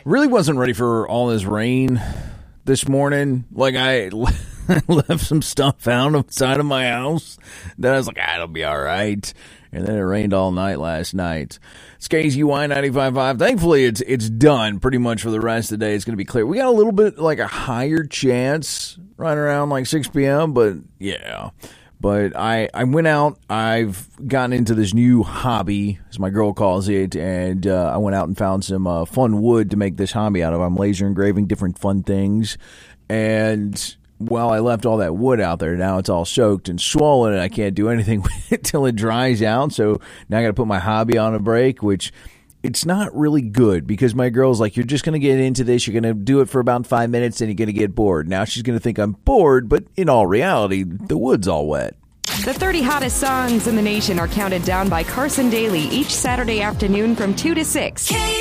Really wasn't ready for all this rain this morning. Like, I left some stuff out outside of my house that I was like, it'll be all right. And then it rained all night last night. It's KZUY 95.5. Thankfully, it's done pretty much for the rest of the day. It's going to be clear. We got a little bit like a higher chance right around like 6 p.m., but yeah. But I went out. I've gotten into this new hobby, as my girl calls it, and I went out and found some fun wood to make this hobby out of. I'm laser engraving different fun things, and well, I left all that wood out there. Now it's all soaked and swollen, and I can't do anything with it till it dries out. So now I got to put my hobby on a break, which it's not really good because my girl's like, you're just going to get into this. You're going to do it for about 5 minutes, and you're going to get bored. Now she's going to think I'm bored, but in all reality, the wood's all wet. The 30 hottest songs in the nation are counted down by Carson Daly each Saturday afternoon from 2 to 6.